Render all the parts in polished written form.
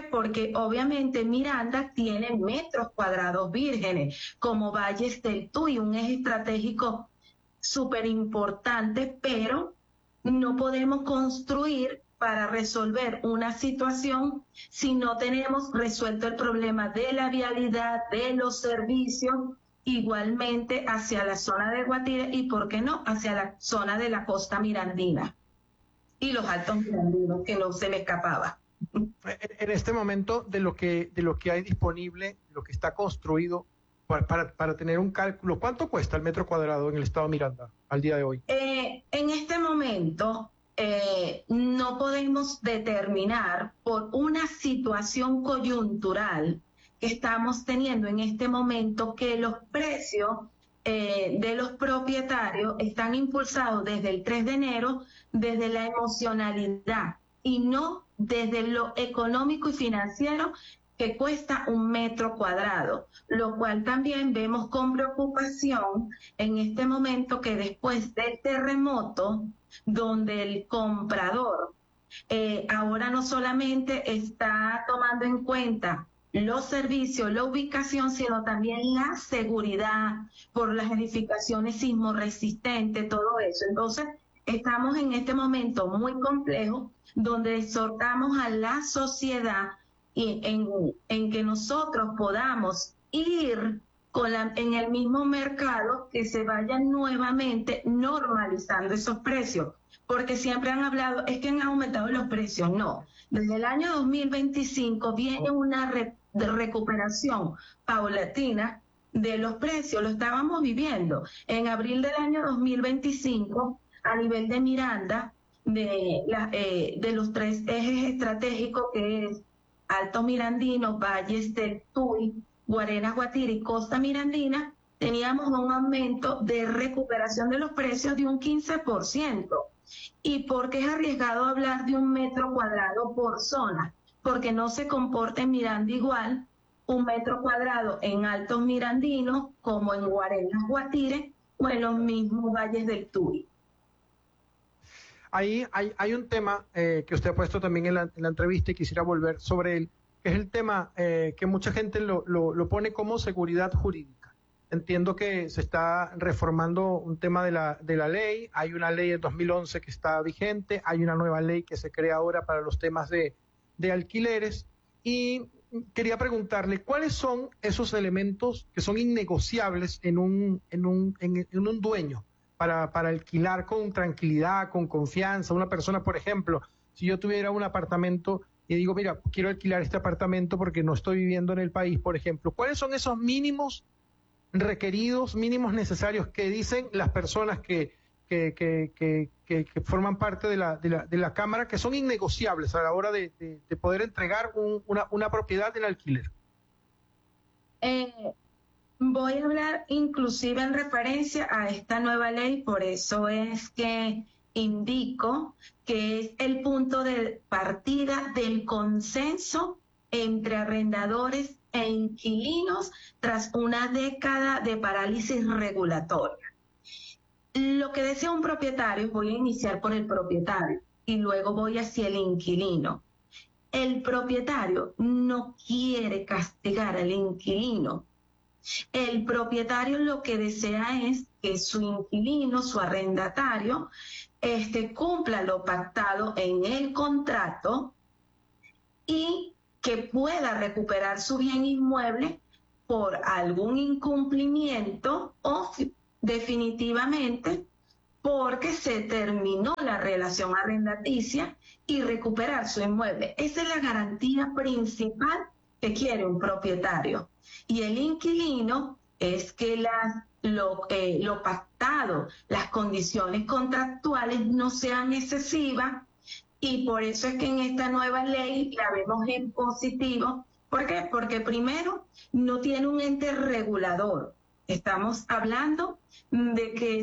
Porque obviamente Miranda tiene metros cuadrados vírgenes, como Valles del Tuy, un eje estratégico súper importante, pero no podemos construir para resolver una situación si no tenemos resuelto el problema de la vialidad, de los servicios, igualmente hacia la zona de Guatire y, ¿por qué no?, hacia la zona de la costa mirandina y los altos mirandinos, que no se me escapaba. En este momento, de lo que hay disponible, lo que está construido, para tener un cálculo, ¿cuánto cuesta el metro cuadrado en el estado Miranda al día de hoy? En este momento no podemos determinar, por una situación coyuntural que estamos teniendo en este momento, que los precios de los propietarios están impulsados desde el 3 de enero, desde la emocionalidad y no desde lo económico y financiero que cuesta un metro cuadrado, lo cual también vemos con preocupación en este momento, que después del terremoto, donde el comprador ahora no solamente está tomando en cuenta los servicios, la ubicación, sino también la seguridad por las edificaciones sismorresistentes, todo eso. Entonces, estamos en este momento muy complejo, donde exhortamos a la sociedad en que nosotros podamos ir en el mismo mercado, que se vayan nuevamente normalizando esos precios, porque siempre han hablado, es que han aumentado los precios. No, desde el año 2025 viene una recuperación paulatina de los precios, lo estábamos viviendo. En abril del año 2025, a nivel de Miranda, de los 3 ejes estratégicos, que es Alto Mirandino, Valles del Tuy, Guarenas, Guatire y Costa Mirandina, teníamos un aumento de recuperación de los precios de un 15%. ¿Y por qué es arriesgado hablar de un metro cuadrado por zona? Porque no se comporta en Miranda igual un metro cuadrado en Altos Mirandinos como en Guarenas, Guatire o en los mismos Valles del Tuy. Hay un tema que usted ha puesto también en la entrevista y quisiera volver sobre él, que es el tema que mucha gente lo pone como seguridad jurídica. Entiendo que se está reformando un tema de la ley, hay una ley de 2011 que está vigente, hay una nueva ley que se crea ahora para los temas de alquileres, y quería preguntarle, ¿cuáles son esos elementos que son innegociables en un dueño para alquilar con tranquilidad, con confianza? Una persona, por ejemplo, si yo tuviera un apartamento y digo, mira, quiero alquilar este apartamento porque no estoy viviendo en el país, por ejemplo, ¿cuáles son esos mínimos requeridos, mínimos necesarios que dicen las personas que forman parte de la Cámara, que son innegociables a la hora de poder entregar una propiedad en alquiler? Voy a hablar inclusive en referencia a esta nueva ley, por eso es que indico que es el punto de partida del consenso entre arrendadores e inquilinos tras una década de parálisis regulatoria. Lo que desea un propietario, voy a iniciar por el propietario y luego voy hacia el inquilino. El propietario no quiere castigar al inquilino. El propietario lo que desea es que su inquilino, su arrendatario, cumpla lo pactado en el contrato y que pueda recuperar su bien inmueble por algún incumplimiento o definitivamente porque se terminó la relación arrendaticia, y recuperar su inmueble. Esa es la garantía principal que quiere un propietario. Y el inquilino es que lo pactado, las condiciones contractuales no sean excesivas, y por eso es que en esta nueva ley la vemos en positivo. ¿Por qué? Porque primero no tiene un ente regulador. Estamos hablando de que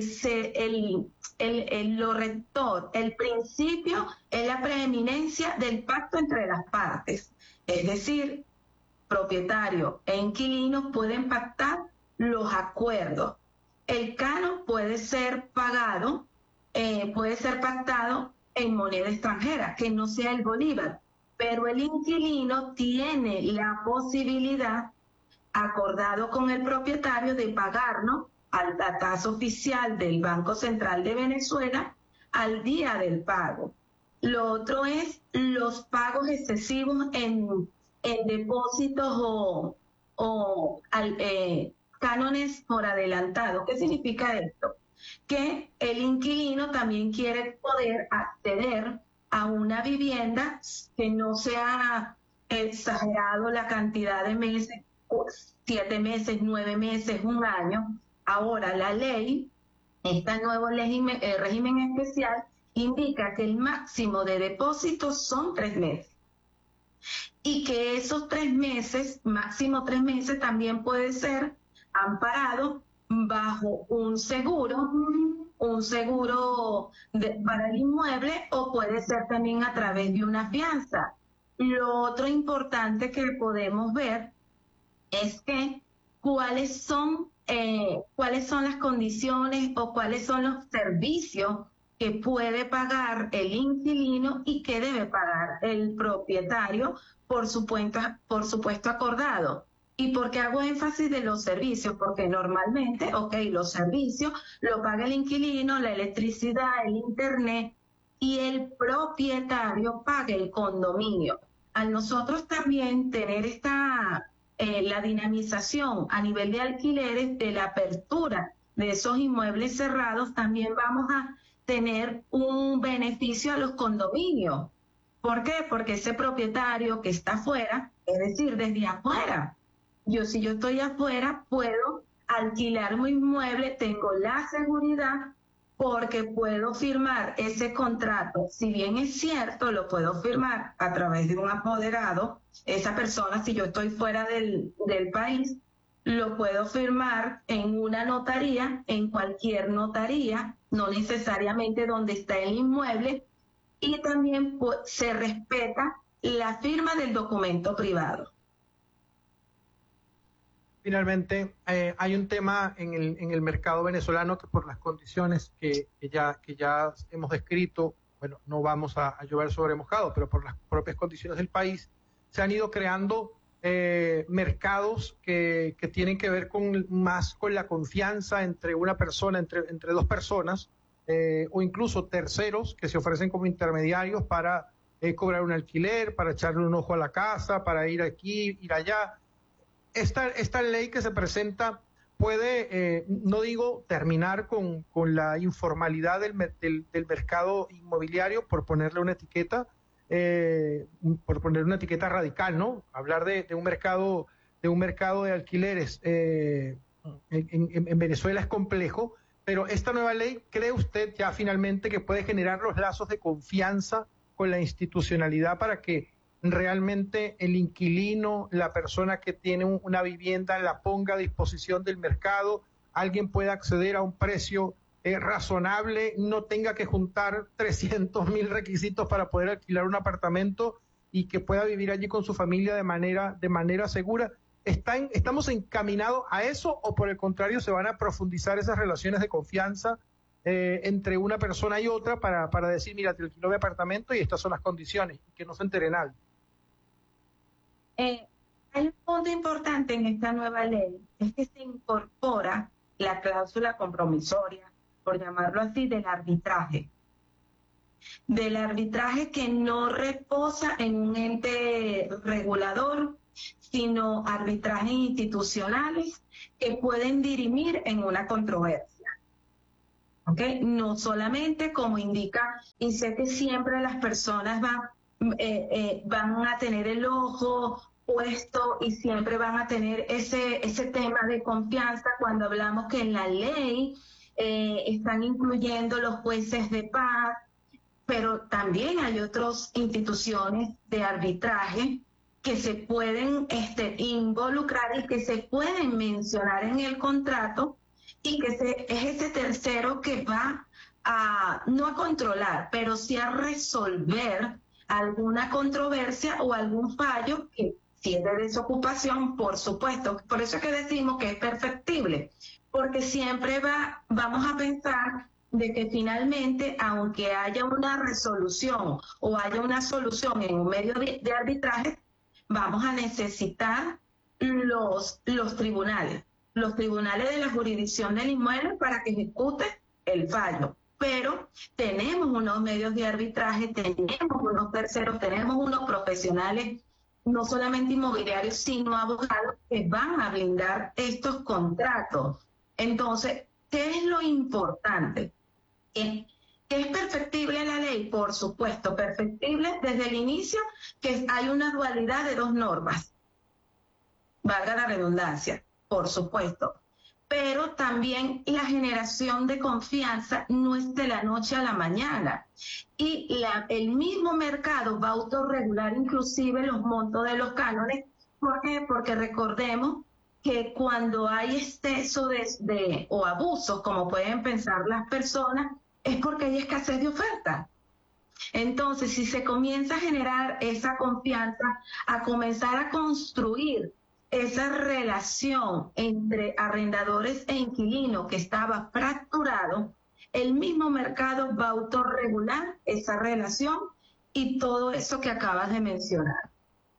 lo rector, el principio es la preeminencia del pacto entre las partes. Es decir, propietario e inquilino pueden pactar los acuerdos. El canon puede ser pagado, puede ser pactado en moneda extranjera, que no sea el bolívar, pero el inquilino tiene la posibilidad, acordado con el propietario, de pagarnos al tasa oficial del Banco Central de Venezuela al día del pago. Lo otro es los pagos excesivos en depósitos o cánones por adelantado. ¿Qué significa esto? Que el inquilino también quiere poder acceder a una vivienda que no sea exagerado la cantidad de meses, 7 meses, 9 meses, un año. Ahora la ley, este nuevo régimen especial, indica que el máximo de depósitos son 3 meses. Y que esos 3 meses, máximo 3 meses, también puede ser amparado bajo un seguro para el inmueble, o puede ser también a través de una fianza. Lo otro importante que podemos ver es que cuáles son las condiciones o cuáles son los servicios que puede pagar el inquilino y que debe pagar el propietario, por supuesto acordado. ¿Y por qué hago énfasis de los servicios? Porque normalmente, los servicios lo paga el inquilino, la electricidad, el internet, y el propietario paga el condominio. Al nosotros también tener la dinamización a nivel de alquileres, de la apertura de esos inmuebles cerrados, también vamos a tener un beneficio a los condominios. ¿Por qué? Porque ese propietario que está afuera, es decir, desde afuera, si yo estoy afuera, puedo alquilar mi inmueble, tengo la seguridad, porque puedo firmar ese contrato. Si bien es cierto, lo puedo firmar a través de un apoderado. Esa persona, si yo estoy fuera del país, lo puedo firmar en una notaría, en cualquier notaría, no necesariamente donde está el inmueble, y también se respeta la firma del documento privado. Finalmente, hay un tema en el mercado venezolano que, por las condiciones que ya hemos descrito, bueno, no vamos a llover sobre mojado, pero por las propias condiciones del país, se han ido creando mercados que tienen que ver más con la confianza entre una persona, entre dos personas, o incluso terceros que se ofrecen como intermediarios para cobrar un alquiler, para echarle un ojo a la casa, para ir aquí, ir allá. Esta ley que se presenta puede, no digo terminar con la informalidad del mercado inmobiliario, por ponerle una etiqueta, radical, ¿no? Hablar de un mercado de alquileres en Venezuela es complejo, pero esta nueva ley, ¿cree usted ya finalmente que puede generar los lazos de confianza con la institucionalidad para que realmente el inquilino, la persona que tiene una vivienda, la ponga a disposición del mercado, alguien pueda acceder a un precio razonable, no tenga que juntar 300,000 requisitos para poder alquilar un apartamento y que pueda vivir allí con su familia de manera segura? ¿Estamos encaminados a eso, o por el contrario se van a profundizar esas relaciones de confianza entre una persona y otra para decir, mira, te alquilo mi apartamento y estas son las condiciones, y que no se entere nadie? Hay un punto importante en esta nueva ley, es que se incorpora la cláusula compromisoria, por llamarlo así, del arbitraje que no reposa en un ente regulador, sino arbitrajes institucionales que pueden dirimir en una controversia. ¿Okay? No solamente, como indica, y sé que siempre las personas van a tener el ojo puesto y siempre van a tener ese tema de confianza cuando hablamos que en la ley están incluyendo los jueces de paz, pero también hay otras instituciones de arbitraje que se pueden involucrar y que se pueden mencionar en el contrato, y que es ese tercero que va no a controlar, pero sí a resolver alguna controversia o algún fallo que, si es de desocupación, por supuesto. Por eso es que decimos que es perfectible, porque siempre vamos a pensar de que finalmente, aunque haya una resolución o haya una solución en un medio de arbitraje, vamos a necesitar los tribunales de la jurisdicción del inmueble para que ejecute el fallo. Pero tenemos unos medios de arbitraje, tenemos unos terceros, tenemos unos profesionales, no solamente inmobiliarios, sino abogados que van a blindar estos contratos. Entonces, ¿qué es lo importante? ¿Que es perfectible la ley? Por supuesto, perfectible desde el inicio, que hay una dualidad de dos normas, valga la redundancia, por supuesto. Pero también la generación de confianza no es de la noche a la mañana. Y el mismo mercado va a autorregular inclusive los montos de los cánones. ¿Por qué? Porque recordemos que cuando hay exceso o abusos, como pueden pensar las personas, es porque hay escasez de oferta. Entonces, si se comienza a generar esa confianza, a comenzar a construir esa relación entre arrendadores e inquilinos que estaba fracturado, el mismo mercado va a autorregular esa relación y todo eso que acabas de mencionar.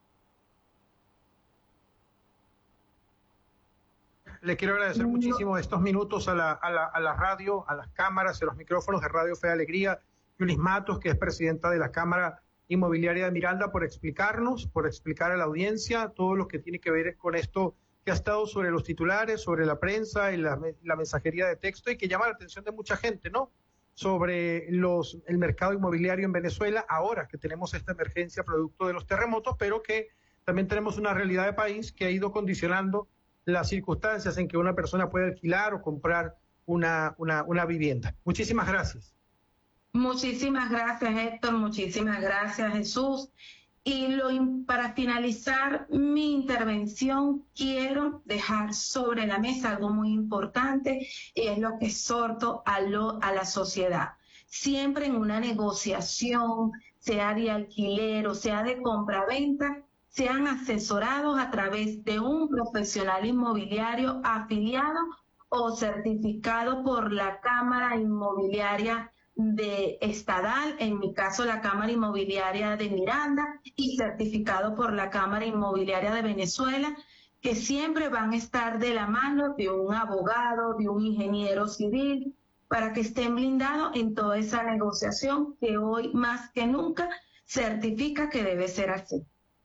Le quiero agradecer muchísimo estos minutos a la radio, a las cámaras, a los micrófonos de Radio Fe y Alegría. Yulis Matos, que es presidenta de la Cámara Inmobiliaria de Miranda, por explicarnos, por explicar a la audiencia todo lo que tiene que ver con esto que ha estado sobre los titulares, sobre la prensa y la mensajería de texto, y que llama la atención de mucha gente, ¿no? Sobre el mercado inmobiliario en Venezuela, ahora que tenemos esta emergencia producto de los terremotos, pero que también tenemos una realidad de país que ha ido condicionando las circunstancias en que una persona puede alquilar o comprar una vivienda. Muchísimas gracias. Muchísimas gracias, Héctor. Muchísimas gracias, Jesús. Y para finalizar mi intervención, quiero dejar sobre la mesa algo muy importante, y es lo que exhorto a la sociedad. Siempre en una negociación, sea de alquiler o sea de compra-venta, sean asesorados a través de un profesional inmobiliario afiliado o certificado por la Cámara Inmobiliaria de Estadal, en mi caso la Cámara Inmobiliaria de Miranda, y certificado por la Cámara Inmobiliaria de Venezuela, que siempre van a estar de la mano de un abogado, de un ingeniero civil, para que estén blindados en toda esa negociación que hoy más que nunca certifica que debe ser así.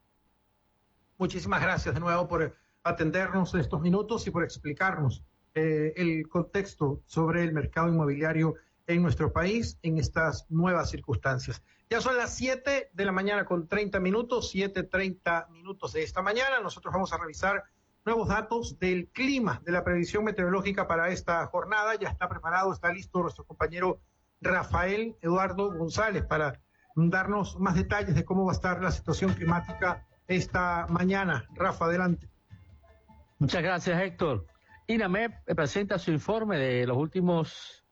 Muchísimas gracias de nuevo por atendernos estos minutos y por explicarnos el contexto sobre el mercado inmobiliario en nuestro país en estas nuevas circunstancias. Ya son las 7 de la mañana con 30 minutos, 7:30 de esta mañana. Nosotros vamos a revisar nuevos datos del clima, de la previsión meteorológica para esta jornada. Ya está preparado, está listo nuestro compañero Rafael Eduardo González para darnos más detalles de cómo va a estar la situación climática esta mañana. Rafa, adelante. Muchas gracias, Héctor. INAMEP presenta su informe de los últimos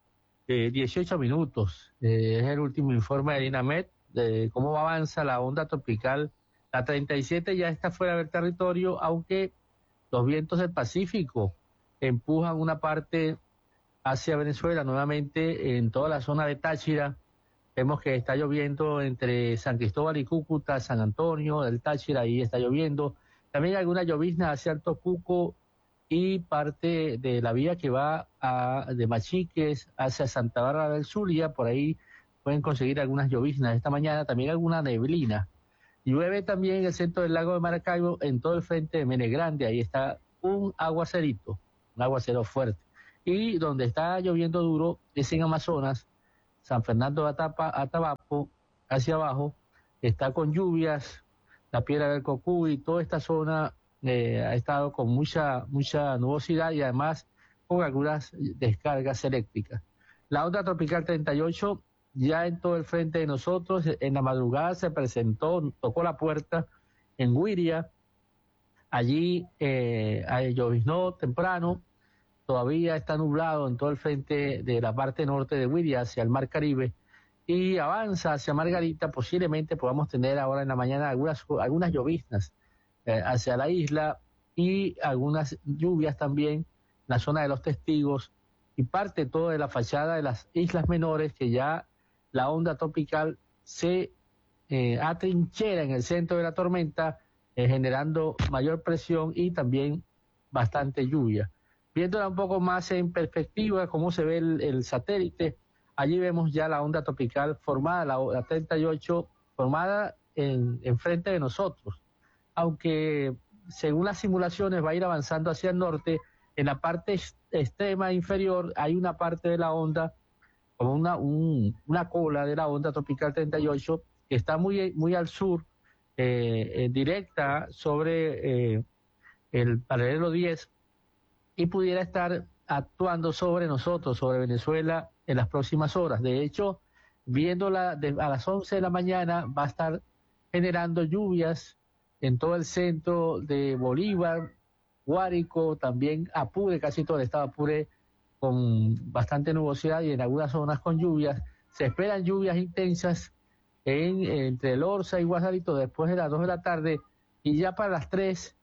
18 minutos. Es el último informe de INAMEP de cómo avanza la onda tropical. La 37 ya está fuera del territorio, aunque los vientos del Pacífico empujan una parte hacia Venezuela, nuevamente en toda la zona de Táchira. Vemos que está lloviendo entre San Cristóbal y Cúcuta, San Antonio, del Táchira, ahí está lloviendo. También alguna llovizna hacia Alto Cuco y parte de la vía que va de Machiques hacia Santa Bárbara del Zulia, por ahí pueden conseguir algunas lloviznas esta mañana, también alguna neblina. Llueve también en el centro del lago de Maracaibo, en todo el frente de Mene Grande, ahí está un aguacerito, un aguacero fuerte. Y donde está lloviendo duro es en Amazonas, San Fernando de Atabapo, hacia abajo, está con lluvias, la Piedra del Cocuy, toda esta zona ha estado con mucha nubosidad y además con algunas descargas eléctricas. La onda tropical 38 ya en todo el frente de nosotros, en la madrugada se presentó, tocó la puerta en Güiria, allí lloviznó temprano, todavía está nublado en todo el frente de la parte norte de Güiria hacia el Mar Caribe y avanza hacia Margarita. Posiblemente podamos tener ahora en la mañana algunas lloviznas hacia la isla y algunas lluvias también en la zona de los Testigos y parte toda de la fachada de las islas menores, que ya la onda tropical se atrinchera en el centro de la tormenta, generando mayor presión y también bastante lluvia. Viéndola un poco más en perspectiva, cómo se ve el satélite, allí vemos ya la onda tropical formada, la 38, formada en frente de nosotros. Aunque según las simulaciones va a ir avanzando hacia el norte, en la parte extrema inferior hay una parte de la onda, como una cola de la onda tropical 38, que está muy al sur, directa sobre el paralelo 10, y pudiera estar actuando sobre nosotros, sobre Venezuela, en las próximas horas. De hecho, viéndola a las 11 de la mañana, va a estar generando lluvias en todo el centro de Bolívar, Guárico, también Apure, casi todo el estado Apure, con bastante nubosidad y en algunas zonas con lluvias. Se esperan lluvias intensas entre el Orza y Guasalito después de las 2 de la tarde, y ya para las 3,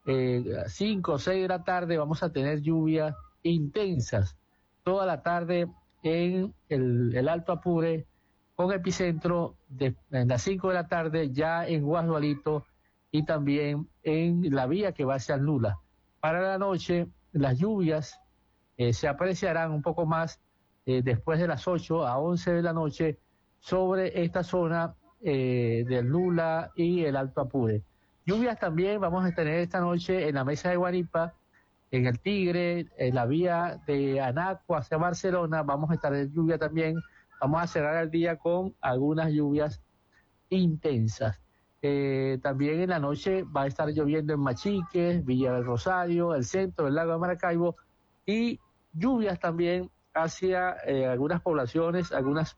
5 o 6 de la tarde vamos a tener lluvias intensas toda la tarde en el Alto Apure, con epicentro en las 5 de la tarde ya en Guasalito y también en la vía que va hacia el Nula. Para la noche las lluvias se apreciarán un poco más después de las 8 a 11 de la noche sobre esta zona del Nula y el Alto Apure. Lluvias también vamos a tener esta noche en la Mesa de Guanipa, en el Tigre, en la vía de Anaco hacia Barcelona, vamos a estar en lluvia también. Vamos a cerrar el día con algunas lluvias intensas. También en la noche va a estar lloviendo en Machiques, Villa del Rosario, el centro del lago de Maracaibo, y lluvias también hacia algunas poblaciones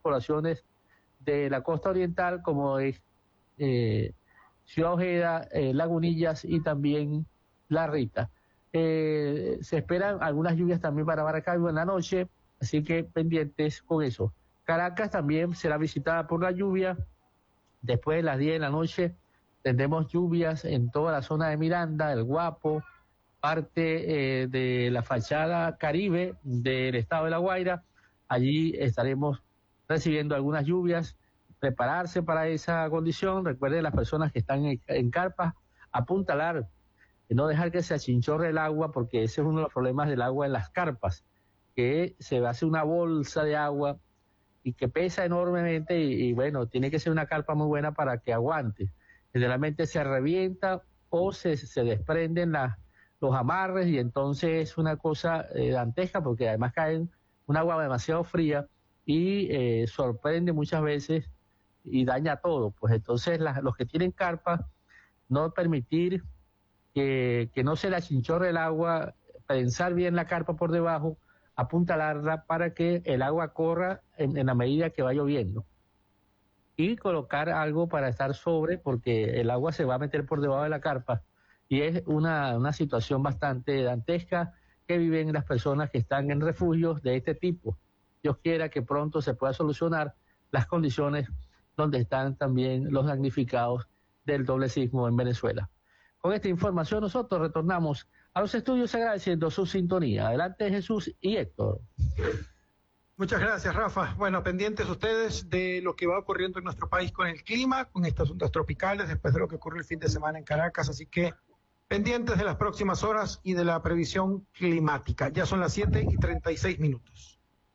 de la costa oriental, como es Ciudad Ojeda, Lagunillas y también La Rita. Se esperan algunas lluvias también para Maracaibo en la noche, así que pendientes con eso. Caracas también será visitada por la lluvia. Después de las 10 de la noche tendremos lluvias en toda la zona de Miranda, El Guapo, parte de la fachada Caribe del estado de La Guaira. Allí estaremos recibiendo algunas lluvias. Prepararse para esa condición. Recuerden, las personas que están en carpas, apuntalar, no dejar que se achinchorre el agua, porque ese es uno de los problemas del agua en las carpas, que se hace una bolsa de agua y que pesa enormemente y bueno, tiene que ser una carpa muy buena para que aguante. Generalmente se revienta o se desprenden los amarres, y entonces es una cosa dantesca, porque además cae un agua demasiado fría y sorprende muchas veces y daña todo. Pues entonces los que tienen carpa, no permitir que no se le achinchorre el agua, pensar bien la carpa por debajo, apuntalarla para que el agua corra en la medida que va lloviendo, y colocar algo para estar sobre, porque el agua se va a meter por debajo de la carpa, y es una situación bastante dantesca que viven las personas que están en refugios de este tipo. Dios quiera que pronto se pueda solucionar las condiciones donde están también los damnificados del doble sismo en Venezuela. Con esta información nosotros retornamos a los estudios, agradeciendo su sintonía. Adelante, Jesús y Héctor. Muchas gracias, Rafa. Bueno, pendientes ustedes de lo que va ocurriendo en nuestro país con el clima, con estas ondas tropicales, después de lo que ocurrió el fin de semana en Caracas. Así que pendientes de las próximas horas y de la previsión climática. Ya son las 7:36.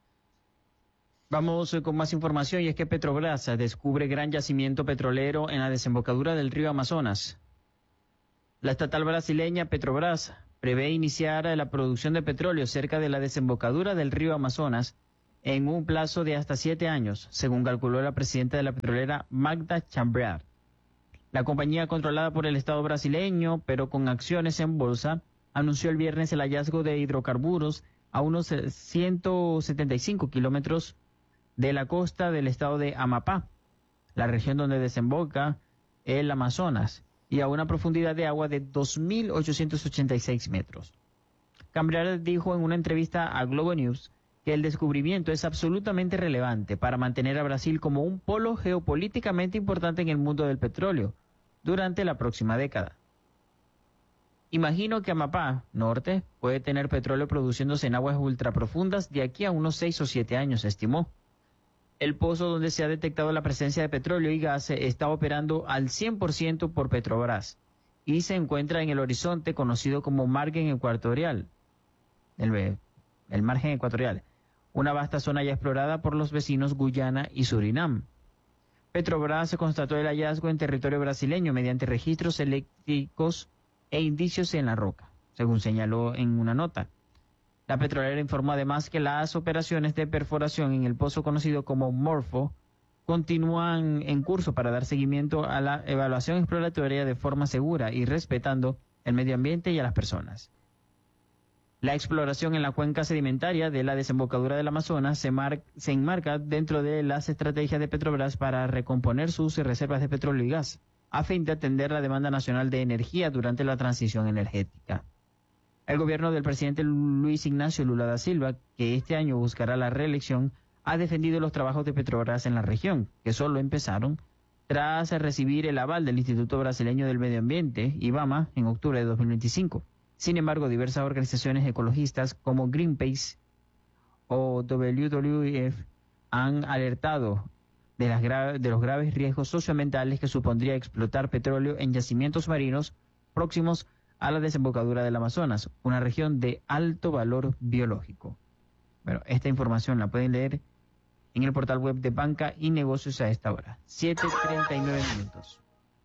Vamos con más información, y es que Petrobras descubre gran yacimiento petrolero en la desembocadura del río Amazonas. La estatal brasileña Petrobras prevé iniciar la producción de petróleo cerca de la desembocadura del río Amazonas en un plazo de hasta 7 años, según calculó la presidenta de la petrolera, Magda Chambriard. La compañía, controlada por el Estado brasileño, pero con acciones en bolsa, anunció el viernes el hallazgo de hidrocarburos a unos 175 kilómetros de la costa del estado de Amapá, la región donde desemboca el Amazonas, y a una profundidad de agua de 2.886 metros. Chambriard dijo en una entrevista a Globo News que el descubrimiento es absolutamente relevante para mantener a Brasil como un polo geopolíticamente importante en el mundo del petróleo durante la próxima década. Imagino que Amapá Norte puede tener petróleo produciéndose en aguas ultraprofundas de aquí a unos 6 o 7 años, se estimó. El pozo donde se ha detectado la presencia de petróleo y gas está operando al 100% por Petrobras y se encuentra en el horizonte conocido como margen ecuatorial, el margen ecuatorial, una vasta zona ya explorada por los vecinos Guyana y Surinam. Petrobras constató el hallazgo en territorio brasileño mediante registros eléctricos e indicios en la roca, según señaló en una nota. La petrolera informó además que las operaciones de perforación en el pozo conocido como Morfo continúan en curso para dar seguimiento a la evaluación exploratoria de forma segura y respetando el medio ambiente y a las personas. La exploración en la cuenca sedimentaria de la desembocadura del Amazonas se enmarca dentro de las estrategias de Petrobras para recomponer sus reservas de petróleo y gas, a fin de atender la demanda nacional de energía durante la transición energética. El gobierno del presidente Luis Ignacio Lula da Silva, que este año buscará la reelección, ha defendido los trabajos de Petrobras en la región, que solo empezaron tras recibir el aval del Instituto Brasileño del Medio Ambiente, IBAMA, en octubre de 2025. Sin embargo, diversas organizaciones ecologistas como Greenpeace o WWF han alertado de los graves riesgos socioambientales que supondría explotar petróleo en yacimientos marinos próximos a la desembocadura del Amazonas, una región de alto valor biológico. Bueno, esta información la pueden leer en el portal web de Banca y Negocios a esta hora. 7:39.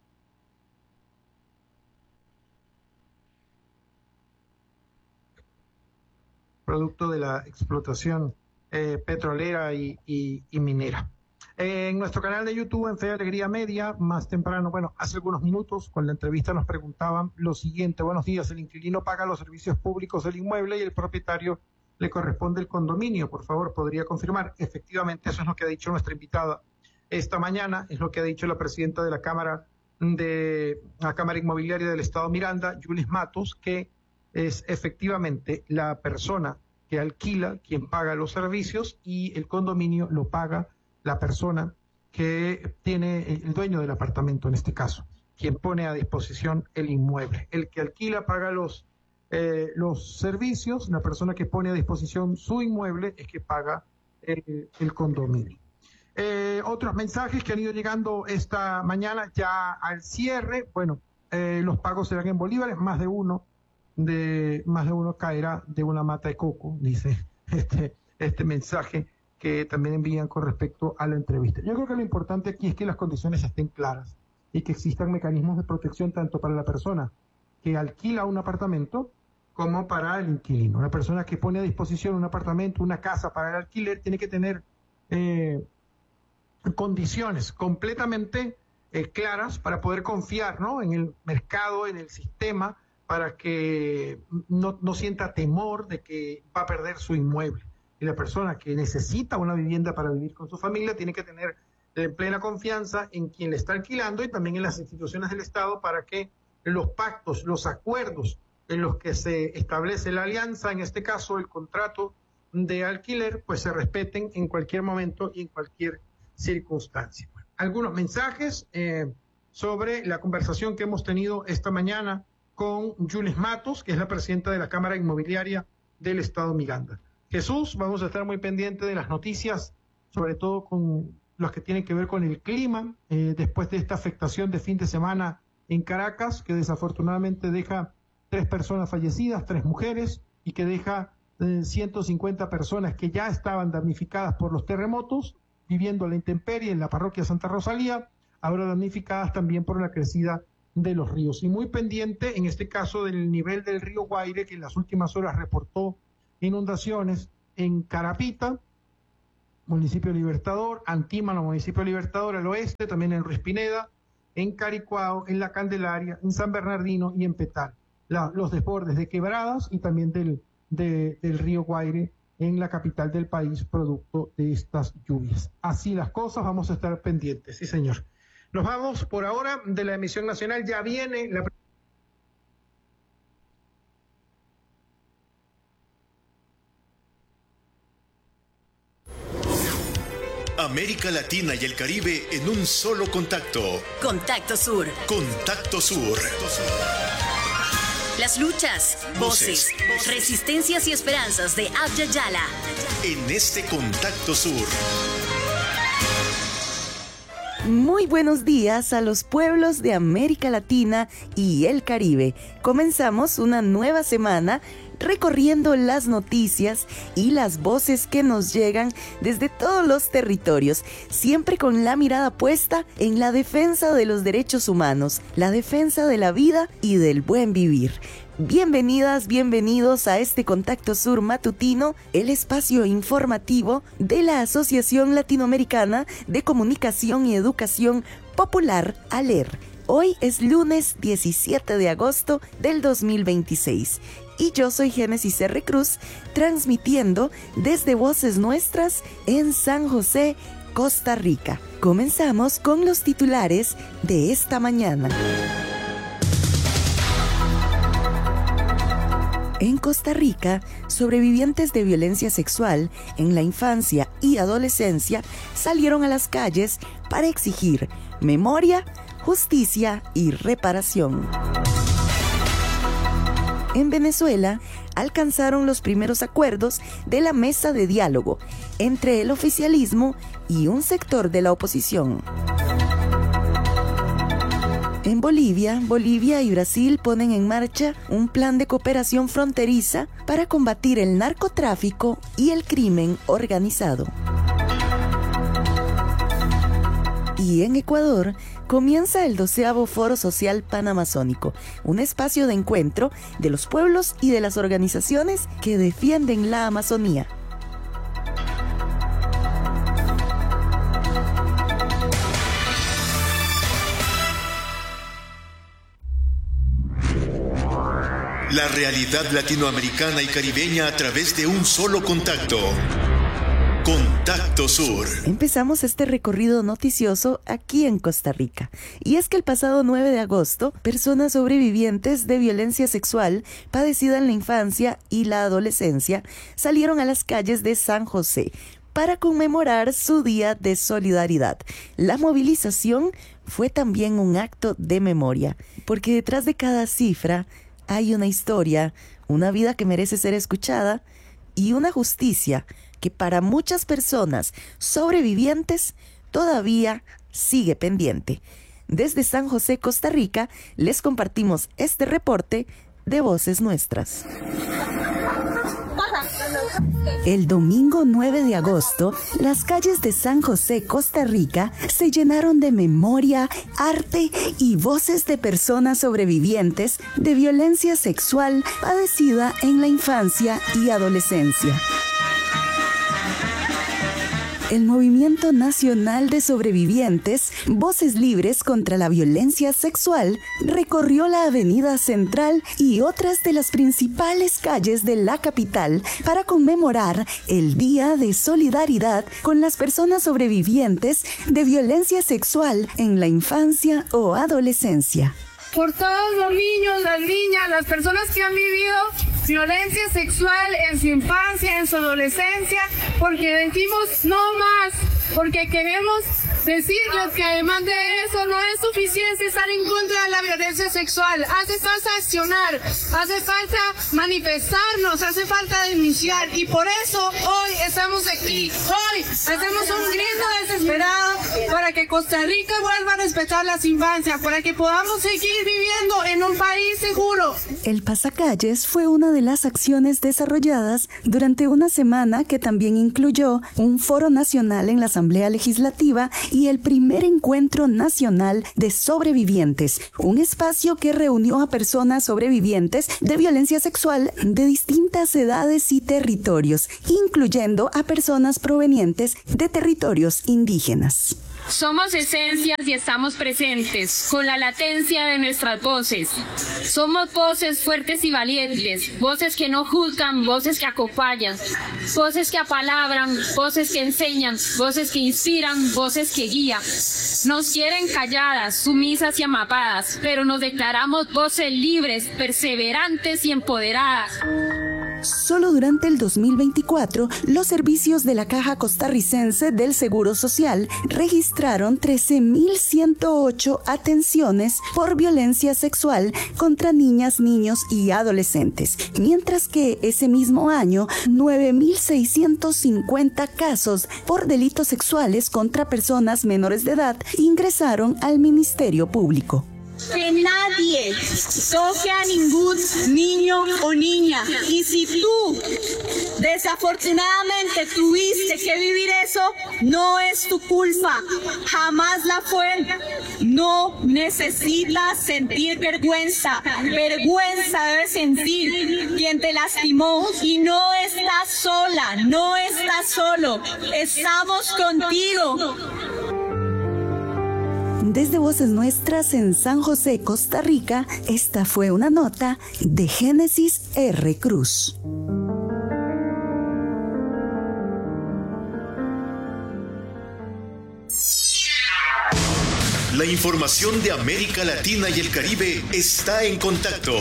Producto de la explotación petrolera y minera. En nuestro canal de YouTube, en Fe y Alegría Media, más temprano, hace algunos minutos, con la entrevista nos preguntaban lo siguiente: buenos días, el inquilino paga los servicios públicos del inmueble y el propietario le corresponde el condominio. Por favor, ¿podría confirmar? Efectivamente, eso es lo que ha dicho nuestra invitada esta mañana, es lo que ha dicho la presidenta de la Cámara Inmobiliaria del Estado Miranda, Yulis Matos, que es efectivamente la persona que alquila quien paga los servicios y el condominio lo paga la persona que tiene el dueño del apartamento, en este caso, quien pone a disposición el inmueble. El que alquila paga los servicios, la persona que pone a disposición su inmueble es que paga el condominio. Otros mensajes que han ido llegando esta mañana ya al cierre. Los pagos serán en bolívares, más de uno caerá de una mata de coco, dice este mensaje que también envían con respecto a la entrevista. Yo creo que lo importante aquí es que las condiciones estén claras y que existan mecanismos de protección tanto para la persona que alquila un apartamento como para el inquilino. Una persona que pone a disposición un apartamento, una casa para el alquiler, tiene que tener condiciones completamente claras para poder confiar, ¿no?, en el mercado, en el sistema, para que no sienta temor de que va a perder su inmueble. Y la persona que necesita una vivienda para vivir con su familia tiene que tener plena confianza en quien le está alquilando y también en las instituciones del Estado para que los pactos, los acuerdos en los que se establece la alianza, en este caso el contrato de alquiler, pues se respeten en cualquier momento y en cualquier circunstancia. Algunos mensajes sobre la conversación que hemos tenido esta mañana con Yulis Matos, que es la presidenta de la Cámara Inmobiliaria del Estado Miranda. Jesús, vamos a estar muy pendientes de las noticias, sobre todo con los que tienen que ver con el clima, después de esta afectación de fin de semana en Caracas, que desafortunadamente deja 3 personas fallecidas, 3 mujeres, y que deja 150 personas que ya estaban damnificadas por los terremotos, viviendo a la intemperie en la parroquia Santa Rosalía, ahora damnificadas también por la crecida de los ríos. Y muy pendiente, en este caso, del nivel del río Guaire, que en las últimas horas reportó inundaciones en Carapita, municipio Libertador, Antímano, municipio Libertador al oeste, también en Ruiz Pineda, en Caricuao, en La Candelaria, en San Bernardino y en Petal. Los desbordes de quebradas y también del río Guaire en la capital del país, producto de estas lluvias. Así las cosas, vamos a estar pendientes, sí señor. Nos vamos por ahora de la emisión nacional, ya viene la... América Latina y el Caribe en un solo contacto. Contacto Sur. Contacto Sur. Las luchas, voces, resistencias y esperanzas de Abya Yala. En este Contacto Sur. Muy buenos días a los pueblos de América Latina y el Caribe. Comenzamos una nueva semana recorriendo las noticias y las voces que nos llegan desde todos los territorios, siempre con la mirada puesta en la defensa de los derechos humanos, la defensa de la vida y del buen vivir. Bienvenidas, bienvenidos a este Contacto Sur matutino, el espacio informativo de la Asociación Latinoamericana de Comunicación y Educación Popular, ALER. Hoy es lunes 17 de agosto del 2026 y yo soy Génesis R. Cruz, transmitiendo desde Voces Nuestras en San José, Costa Rica. Comenzamos con los titulares de esta mañana. En Costa Rica, sobrevivientes de violencia sexual en la infancia y adolescencia salieron a las calles para exigir memoria, justicia y reparación. En Venezuela, alcanzaron los primeros acuerdos de la mesa de diálogo entre el oficialismo y un sector de la oposición. En Bolivia y Brasil ponen en marcha un plan de cooperación fronteriza para combatir el narcotráfico y el crimen organizado. Y en Ecuador comienza el 12º Foro Social Panamazónico, un espacio de encuentro de los pueblos y de las organizaciones que defienden la Amazonía. La realidad latinoamericana y caribeña a través de un solo contacto. Contacto Sur. Empezamos este recorrido noticioso aquí en Costa Rica. Y es que el pasado 9 de agosto, personas sobrevivientes de violencia sexual padecida en la infancia y la adolescencia salieron a las calles de San José para conmemorar su Día de Solidaridad. La movilización fue también un acto de memoria, porque detrás de cada cifra hay una historia, una vida que merece ser escuchada y una justicia que para muchas personas sobrevivientes todavía sigue pendiente. Desde San José, Costa Rica, les compartimos este reporte de Voces Nuestras. El domingo 9 de agosto, las calles de San José, Costa Rica, se llenaron de memoria, arte y voces de personas sobrevivientes de violencia sexual padecida en la infancia y adolescencia. El Movimiento Nacional de Sobrevivientes, Voces Libres contra la Violencia Sexual, recorrió la Avenida Central y otras de las principales calles de la capital para conmemorar el Día de Solidaridad con las personas sobrevivientes de violencia sexual en la infancia o adolescencia. Por todos los niños, las niñas, las personas que han vivido violencia sexual en su infancia, en su adolescencia, porque decimos no más, porque queremos decirles que además de eso no es suficiente estar en contra de la violencia sexual. Hace falta accionar, hace falta manifestarnos, hace falta denunciar, y por eso hoy estamos aquí. Hoy hacemos un grito desesperado para que Costa Rica vuelva a respetar las infancias, para que podamos seguir viviendo en un país seguro. El pasacalles fue una de las acciones desarrolladas durante una semana que también incluyó un foro nacional en la Asamblea Legislativa y el primer encuentro nacional de sobrevivientes, un espacio que reunió a personas sobrevivientes de violencia sexual de distintas edades y territorios, incluyendo a personas provenientes de territorios indígenas. Somos esencias y estamos presentes con la latencia de nuestras voces. Somos voces fuertes y valientes, voces que no juzgan, voces que acompañan, voces que apalabran, voces que enseñan, voces que inspiran, voces que guían. Nos quieren calladas, sumisas y amapadas, pero nos declaramos voces libres, perseverantes y empoderadas. Solo durante el 2024, los servicios de la Caja Costarricense del Seguro Social registraron 13.108 atenciones por violencia sexual contra niñas, niños y adolescentes, mientras que ese mismo año, 9.650 casos por delitos sexuales contra personas menores de edad ingresaron al Ministerio Público. Que nadie toque a ningún niño o niña. Y si tú desafortunadamente tuviste que vivir eso, no es tu culpa. Jamás la fue. No necesitas sentir vergüenza. Vergüenza debe sentir quien te lastimó. Y no estás sola, no estás solo. Estamos contigo. Desde Voces Nuestras en San José, Costa Rica, esta fue una nota de Génesis R. Cruz. La información de América Latina y el Caribe está en contacto.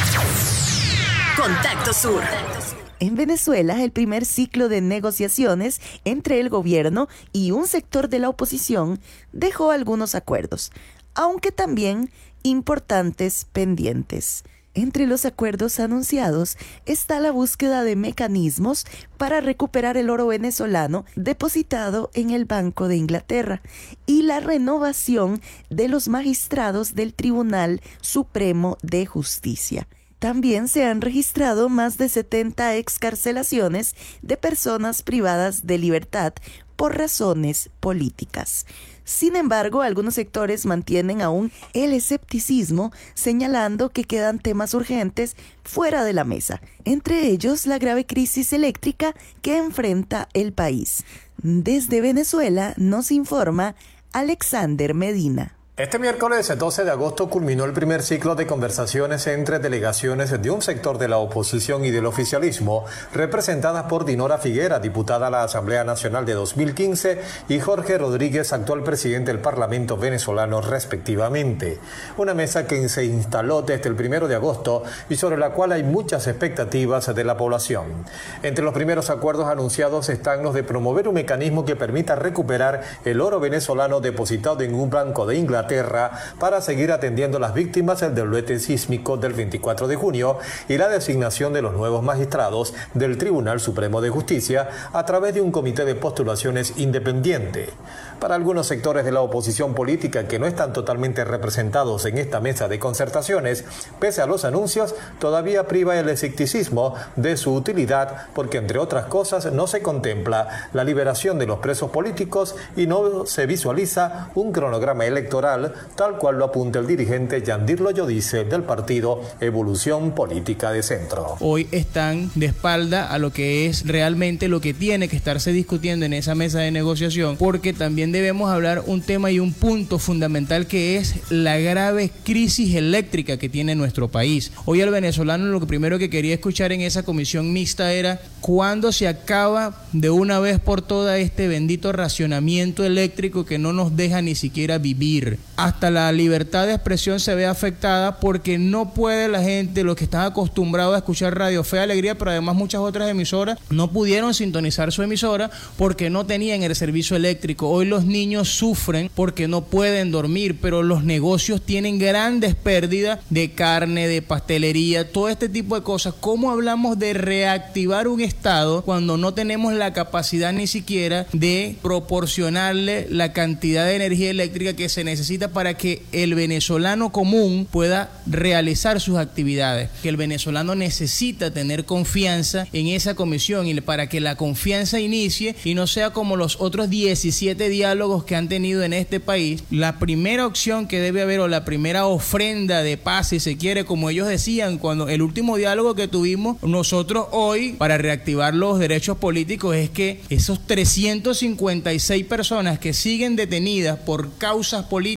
Contacto Sur. En Venezuela, el primer ciclo de negociaciones entre el gobierno y un sector de la oposición dejó algunos acuerdos, aunque también importantes pendientes. Entre los acuerdos anunciados está la búsqueda de mecanismos para recuperar el oro venezolano depositado en el Banco de Inglaterra y la renovación de los magistrados del Tribunal Supremo de Justicia. También se han registrado más de 70 excarcelaciones de personas privadas de libertad por razones políticas. Sin embargo, algunos sectores mantienen aún el escepticismo, señalando que quedan temas urgentes fuera de la mesa, entre ellos la grave crisis eléctrica que enfrenta el país. Desde Venezuela nos informa Alexander Medina. Este miércoles 12 de agosto culminó el primer ciclo de conversaciones entre delegaciones de un sector de la oposición y del oficialismo, representadas por Dinora Figuera, diputada a la Asamblea Nacional de 2015, y Jorge Rodríguez, actual presidente del Parlamento venezolano, respectivamente. Una mesa que se instaló desde el 1 de agosto y sobre la cual hay muchas expectativas de la población. Entre los primeros acuerdos anunciados están los de promover un mecanismo que permita recuperar el oro venezolano depositado en un banco de Inglaterra para seguir atendiendo a las víctimas del deslute sísmico del 24 de junio y la designación de los nuevos magistrados del Tribunal Supremo de Justicia a través de un comité de postulaciones independiente. Para algunos sectores de la oposición política que no están totalmente representados en esta mesa de concertaciones, pese a los anuncios, todavía priva el escepticismo de su utilidad porque, entre otras cosas, no se contempla la liberación de los presos políticos y no se visualiza un cronograma electoral tal cual lo apunta el dirigente Yandir Loyodice del partido Evolución Política de Centro. Hoy están de espalda a lo que es realmente lo que tiene que estarse discutiendo en esa mesa de negociación, porque también debemos hablar un tema y un punto fundamental que es la grave crisis eléctrica que tiene nuestro país. Hoy el venezolano lo primero que quería escuchar en esa comisión mixta era cuándo se acaba de una vez por todas este bendito racionamiento eléctrico que no nos deja ni siquiera vivir. Hasta la libertad de expresión se ve afectada porque no puede la gente, los que están acostumbrados a escuchar Radio Fe y Alegría, pero además muchas otras emisoras, no pudieron sintonizar su emisora porque no tenían el servicio eléctrico. Hoy los niños sufren porque no pueden dormir, pero los negocios tienen grandes pérdidas de carne, de pastelería, todo este tipo de cosas. ¿Cómo hablamos de reactivar un Estado cuando no tenemos la capacidad ni siquiera de proporcionarle la cantidad de energía eléctrica que se necesita para que el venezolano común pueda realizar sus actividades? Que el venezolano necesita tener confianza en esa comisión y para que la confianza inicie y no sea como los otros 17 diálogos que han tenido en este país. La primera opción que debe haber, o la primera ofrenda de paz, si se quiere, como ellos decían cuando el último diálogo que tuvimos nosotros hoy para reactivar los derechos políticos, es que esos 356 personas que siguen detenidas por causas políticas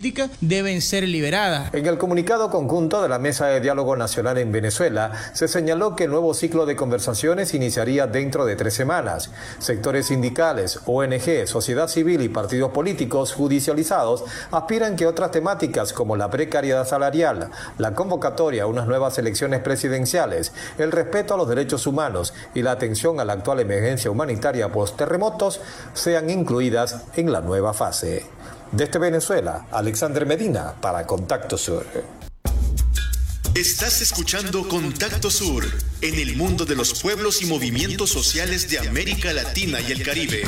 deben ser liberadas. En el comunicado conjunto de la Mesa de Diálogo Nacional en Venezuela, se señaló que el nuevo ciclo de conversaciones iniciaría dentro de 3 semanas. Sectores sindicales, ONG, sociedad civil y partidos políticos judicializados aspiran que otras temáticas como la precariedad salarial, la convocatoria a unas nuevas elecciones presidenciales, el respeto a los derechos humanos y la atención a la actual emergencia humanitaria post-terremotos sean incluidas en la nueva fase. Desde Venezuela, Alexander Medina para Contacto Sur. Estás escuchando Contacto Sur, en el mundo de los pueblos y movimientos sociales de América Latina y el Caribe.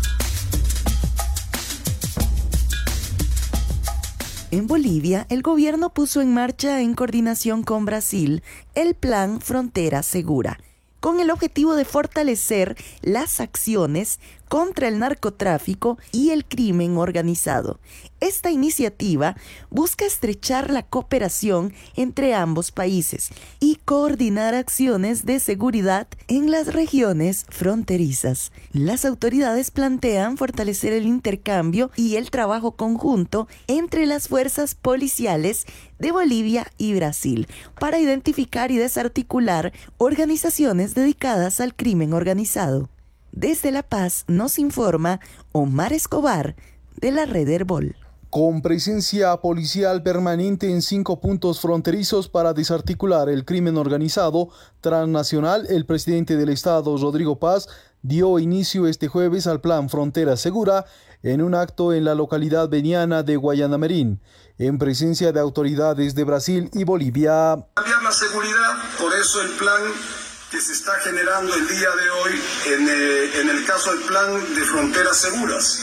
En Bolivia, el gobierno puso en marcha, en coordinación con Brasil, el Plan Frontera Segura, con el objetivo de fortalecer las acciones contra el narcotráfico y el crimen organizado. Esta iniciativa busca estrechar la cooperación entre ambos países y coordinar acciones de seguridad en las regiones fronterizas. Las autoridades plantean fortalecer el intercambio y el trabajo conjunto entre las fuerzas policiales de Bolivia y Brasil para identificar y desarticular organizaciones dedicadas al crimen organizado. Desde La Paz nos informa Omar Escobar de la Red Herbol. Con presencia policial permanente en 5 puntos fronterizos para desarticular el crimen organizado transnacional, el presidente del Estado, Rodrigo Paz, dio inicio este jueves al Plan Frontera Segura en un acto en la localidad veniana de Guayanamerín, en presencia de autoridades de Brasil y Bolivia. Cambiar la seguridad, por eso el plan que se está generando el día de hoy en el caso del Plan de Fronteras Seguras.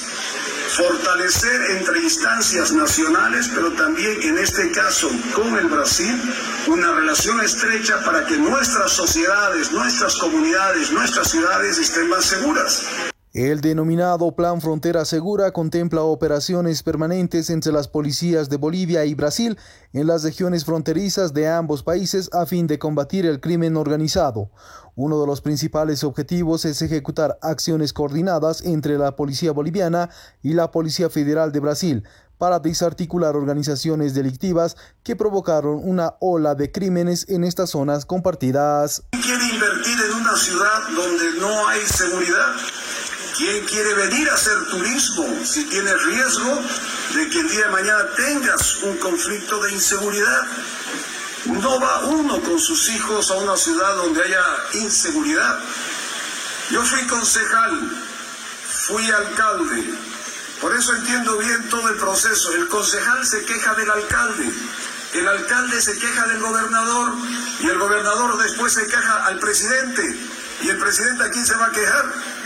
Fortalecer entre instancias nacionales, pero también en este caso con el Brasil, una relación estrecha para que nuestras sociedades, nuestras comunidades, nuestras ciudades estén más seguras. El denominado Plan Frontera Segura contempla operaciones permanentes entre las policías de Bolivia y Brasil en las regiones fronterizas de ambos países a fin de combatir el crimen organizado. Uno de los principales objetivos es ejecutar acciones coordinadas entre la Policía Boliviana y la Policía Federal de Brasil para desarticular organizaciones delictivas que provocaron una ola de crímenes en estas zonas compartidas. ¿Quién quiere invertir en una ciudad donde no hay seguridad? ¿Quién quiere venir a hacer turismo si tiene riesgo de que el día de mañana tengas un conflicto de inseguridad? No va uno con sus hijos a una ciudad donde haya inseguridad. Yo fui concejal, fui alcalde, por eso entiendo bien todo el proceso. El concejal se queja del alcalde, el alcalde se queja del gobernador y el gobernador después se queja al presidente. ¿Y el presidente a quién se va a quejar?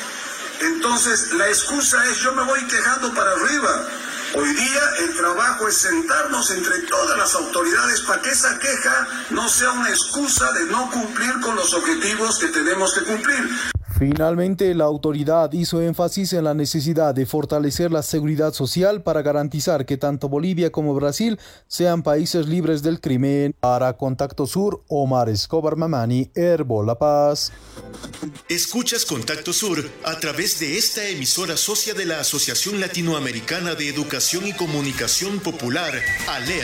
Entonces la excusa es yo me voy quejando para arriba. Hoy día el trabajo es sentarnos entre todas las autoridades para que esa queja no sea una excusa de no cumplir con los objetivos que tenemos que cumplir. Finalmente, la autoridad hizo énfasis en la necesidad de fortalecer la seguridad social para garantizar que tanto Bolivia como Brasil sean países libres del crimen. Para Contacto Sur, Omar Escobar Mamani, Herbol La Paz. Escuchas Contacto Sur a través de esta emisora socia de la Asociación Latinoamericana de Educación y Comunicación Popular, ALED.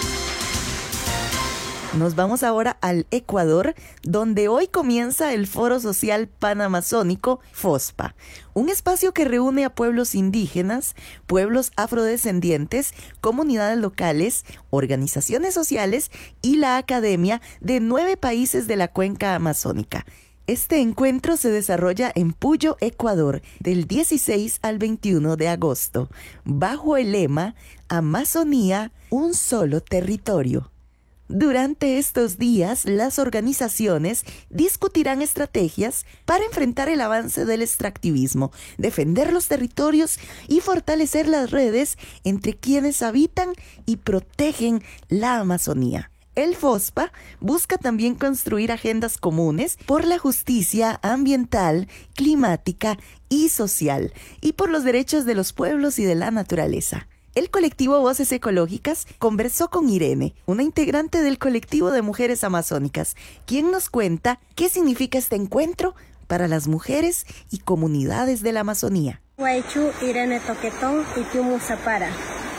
Nos vamos ahora al Ecuador, donde hoy comienza el Foro Social Panamazónico, FOSPA, un espacio que reúne a pueblos indígenas, pueblos afrodescendientes, comunidades locales, organizaciones sociales y la academia de 9 países de la cuenca amazónica. Este encuentro se desarrolla en Puyo, Ecuador, del 16 al 21 de agosto, bajo el lema Amazonía, un solo territorio. Durante estos días, las organizaciones discutirán estrategias para enfrentar el avance del extractivismo, defender los territorios y fortalecer las redes entre quienes habitan y protegen la Amazonía. El FOSPA busca también construir agendas comunes por la justicia ambiental, climática y social, y por los derechos de los pueblos y de la naturaleza. El colectivo Voces Ecológicas conversó con Irene, una integrante del colectivo de mujeres amazónicas, quien nos cuenta qué significa este encuentro para las mujeres y comunidades de la Amazonía. Guaychú, Irene Toquetón y Tiumu Zapara.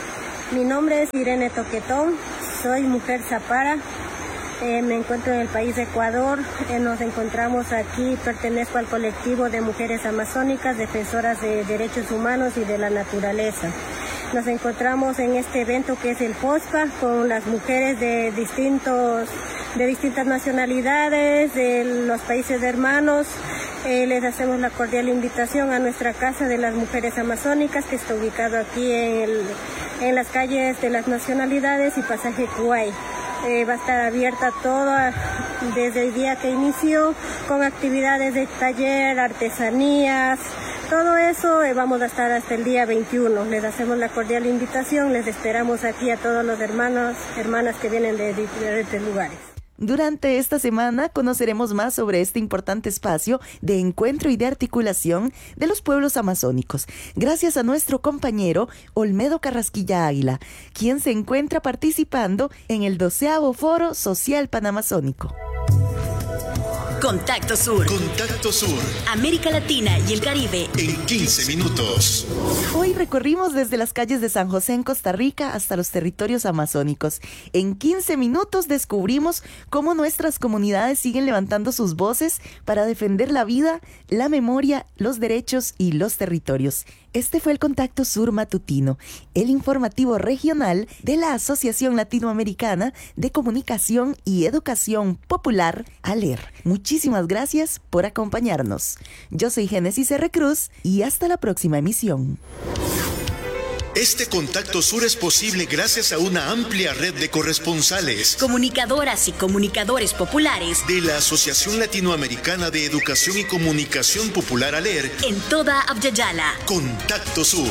Mi nombre es Irene Toquetón, soy mujer zapara, me encuentro en el país de Ecuador, nos encontramos aquí, pertenezco al colectivo de mujeres amazónicas, defensoras de derechos humanos y de la naturaleza. Nos encontramos en este evento que es el POSCA con las mujeres de distintas nacionalidades, de los países hermanos. Les hacemos la cordial invitación a nuestra Casa de las Mujeres Amazónicas, que está ubicado aquí en las calles de las nacionalidades y pasaje Kuwait. Va a estar abierta toda desde el día que inició, con actividades de taller, artesanías, todo eso. Vamos a estar hasta el día 21. Les hacemos la cordial invitación, les esperamos aquí a todos los hermanos, hermanas que vienen de diferentes lugares. Durante esta semana conoceremos más sobre este importante espacio de encuentro y de articulación de los pueblos amazónicos, gracias a nuestro compañero Olmedo Carrasquilla Águila, quien se encuentra participando en el 12º Foro Social Panamazónico. Contacto Sur. Contacto Sur. América Latina y el Caribe. En 15 minutos. Hoy recorrimos desde las calles de San José en Costa Rica hasta los territorios amazónicos. En 15 minutos descubrimos cómo nuestras comunidades siguen levantando sus voces para defender la vida, la memoria, los derechos y los territorios. Este fue el Contacto Sur matutino, el informativo regional de la Asociación Latinoamericana de Comunicación y Educación Popular, ALER. Muchísimas gracias por acompañarnos. Yo soy Génesis R. Cruz y hasta la próxima emisión. Este Contacto Sur es posible gracias a una amplia red de corresponsales, comunicadoras y comunicadores populares de la Asociación Latinoamericana de Educación y Comunicación Popular ALER en toda Abya-Yala. Contacto Sur.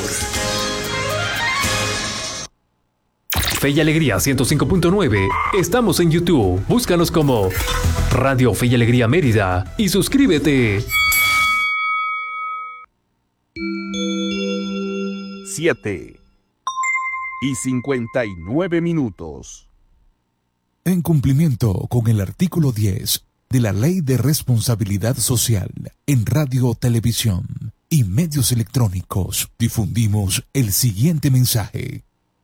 Fe y Alegría 105.9. Estamos en YouTube. Búscanos como Radio Fe y Alegría Mérida y suscríbete. 7:59. En cumplimiento con el artículo 10 de la Ley de Responsabilidad Social en Radio, Televisión y Medios Electrónicos, difundimos el siguiente mensaje.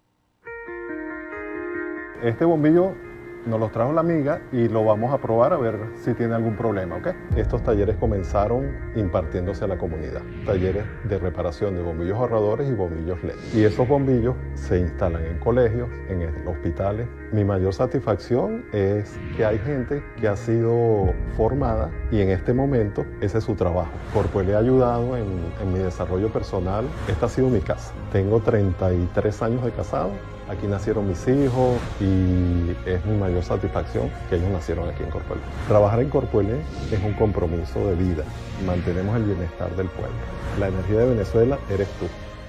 Este bombillo nos lo trajo la amiga y lo vamos a probar a ver si tiene algún problema, ¿ok? Estos talleres comenzaron impartiéndose a la comunidad. Talleres de reparación de bombillos ahorradores y bombillos LED. Y esos bombillos se instalan en colegios, en hospitales. Mi mayor satisfacción es que hay gente que ha sido formada y en este momento ese es su trabajo. Corpo le ha ayudado en mi desarrollo personal. Esta ha sido mi casa. Tengo 33 años de casado. Aquí nacieron mis hijos y es mi mayor satisfacción que ellos nacieron aquí en Corpuele. Trabajar en Corpuele es un compromiso de vida. Mantenemos el bienestar del pueblo. La energía de Venezuela eres tú.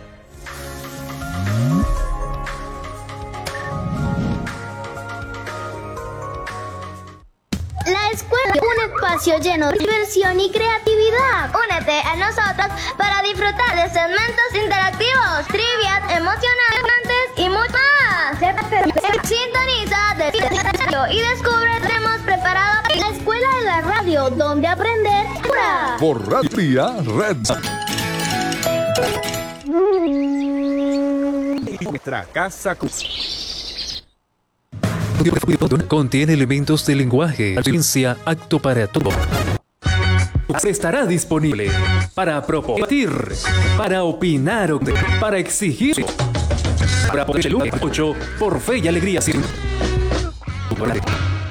La escuela es un espacio lleno de diversión y creatividad. Únete a nosotros para disfrutar de segmentos interactivos, trivias, emocionantes y mucho más. Sintoniza y descubre lo que hemos preparado para la escuela de la radio, donde aprender cura. Por Radio Red. Nuestra casa contiene elementos de lenguaje, ciencia, apto para todo. Estará disponible para proponer, para opinar, para exigir, para poner el 8 por Fe y Alegría.